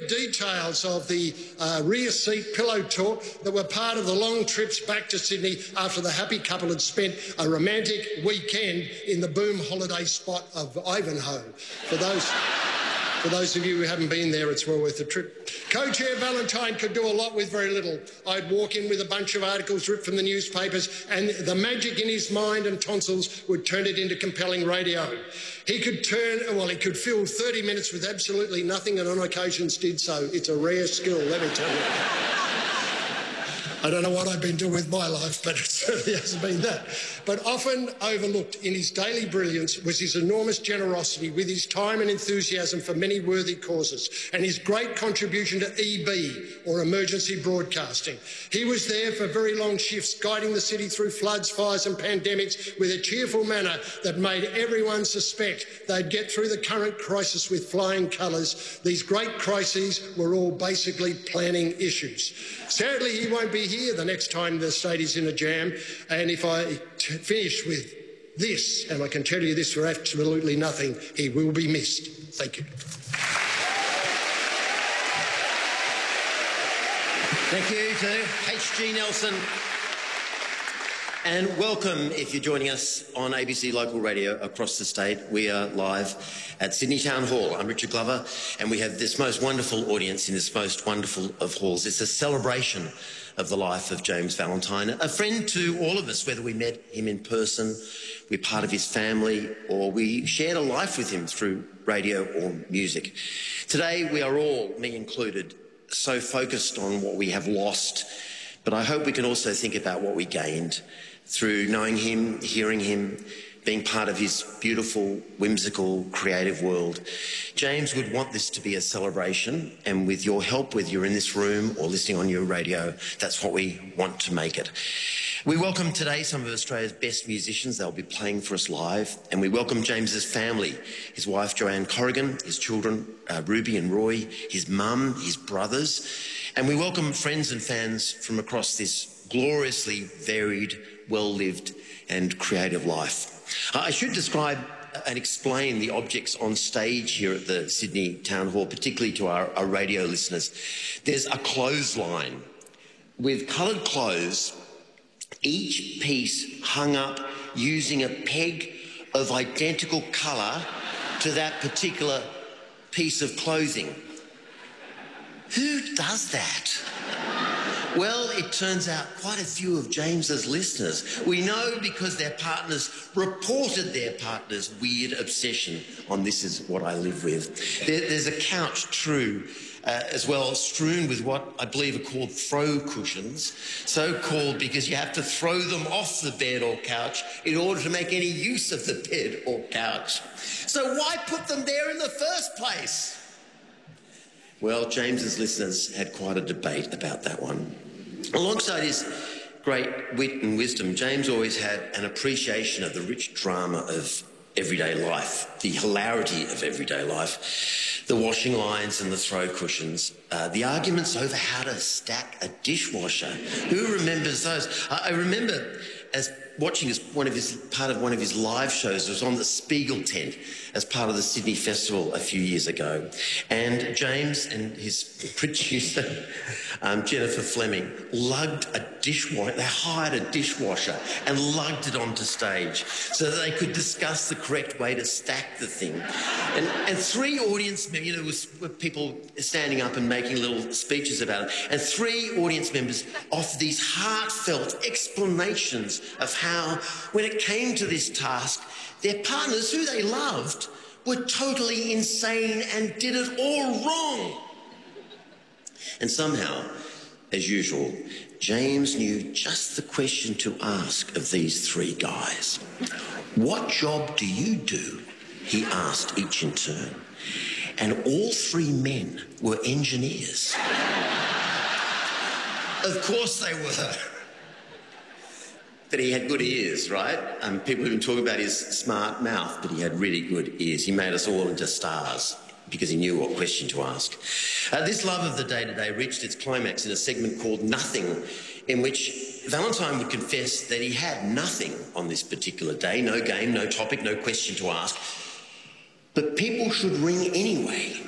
vivid details of the rear seat pillow talk that were part of the long trips back to Sydney after the happy couple had spent a romantic weekend in the boom holiday spot of Ivanhoe. For those of you who haven't been there, it's well worth a trip. Co-chair Valentine could do a lot with very little. I'd walk in with a bunch of articles ripped from the newspapers, and the magic in his mind and tonsils would turn it into compelling radio. He could fill 30 minutes with absolutely nothing, and on occasions did so. It's a rare skill, let me tell you. I don't know what I've been doing with my life, but it certainly hasn't been that. But often overlooked in his daily brilliance was his enormous generosity with his time and enthusiasm for many worthy causes, and his great contribution to EB, or emergency broadcasting. He was there for very long shifts, guiding the city through floods, fires and pandemics with a cheerful manner that made everyone suspect they'd get through the current crisis with flying colours. These great crises were all basically planning issues. Sadly, he won't be here the next time the state is in a jam, and if I finish with this, and I can tell you this for absolutely nothing, he will be missed. Thank you. Thank you to H.G. Nelson. And welcome if you're joining us on ABC Local Radio across the state. We are live at Sydney Town Hall. I'm Richard Glover, and we have this most wonderful audience in this most wonderful of halls. It's a celebration of the life of James Valentine, a friend to all of us, whether we met him in person, we're part of his family, or we shared a life with him through radio or music. Today we are all, me included, so focused on what we have lost, but I hope we can also think about what we gained through knowing him, hearing him, being part of his beautiful, whimsical, creative world. James would want this to be a celebration, and with your help, whether you're in this room or listening on your radio, that's what we want to make it. We welcome today some of Australia's best musicians. They'll be playing for us live. And we welcome James's family, his wife Joanne Corrigan, his children Ruby and Roy, his mum, his brothers. And we welcome friends and fans from across this gloriously varied, well-lived and creative life. I should describe and explain the objects on stage here at the Sydney Town Hall, particularly to our radio listeners. There's a clothesline with coloured clothes, each piece hung up using a peg of identical colour to that particular piece of clothing. Who does that? Well, it turns out quite a few of James's listeners. We know because their partners reported their partner's weird obsession on This Is What I Live With. There's a couch, true, as well, strewn with what I believe are called throw cushions, so called because you have to throw them off the bed or couch in order to make any use of the bed or couch. So why put them there in the first place? Well, James's listeners had quite a debate about that one. Alongside his great wit and wisdom, James always had an appreciation of the rich drama of everyday life, the hilarity of everyday life, the washing lines and the throw cushions, the arguments over how to stack a dishwasher. Who remembers those? I remember as watching part of one of his live shows. It was on the Spiegel tent as part of the Sydney Festival a few years ago. And James and his producer, Jennifer Fleming, lugged a dishwasher. They hired a dishwasher and lugged it onto stage so that they could discuss the correct way to stack the thing. And three audience members, with people standing up and making little speeches about it, and three audience members offered these heartfelt explanations of how, when it came to this task, their partners, who they loved, were totally insane and did it all wrong. And somehow, as usual, James knew just the question to ask of these three guys. What job do you do? He asked each in turn. And all three men were engineers. Of course they were. But he had good ears, right? People have been talking about his smart mouth, but he had really good ears. He made us all into stars because he knew what question to ask. This love of the day-to-day reached its climax in a segment called Nothing, in which Valentine would confess that he had nothing on this particular day, no game, no topic, no question to ask. But people should ring anyway.